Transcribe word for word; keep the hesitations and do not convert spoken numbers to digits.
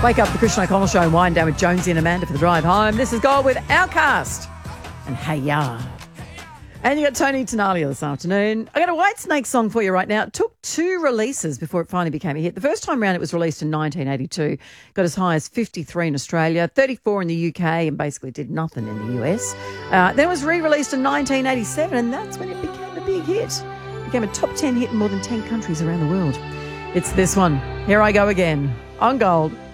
Wake up the Christian O'Connell Show and wind down with Jonesy and Amanda for the drive home. This is Gold with Outcast and Hey Ya. And you got Tony Tenalia this afternoon. I got a Whitesnake song for you right now. It took two releases before it finally became a hit. The first time round it was released in nineteen eighty-two. Got as high as fifty-three in Australia, thirty-four in the U K, and basically did nothing in the U S. Uh, then it was re-released in nineteen eighty-seven, and that's when it became a big hit. It became a top ten hit in more than ten countries around the world. It's this one. Here I Go Again on Gold.